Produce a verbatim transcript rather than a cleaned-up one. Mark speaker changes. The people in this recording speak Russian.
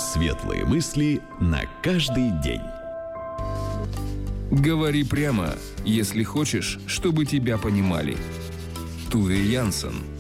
Speaker 1: Светлые мысли на каждый день.
Speaker 2: Говори прямо, если хочешь, чтобы тебя понимали. Туве Янсен.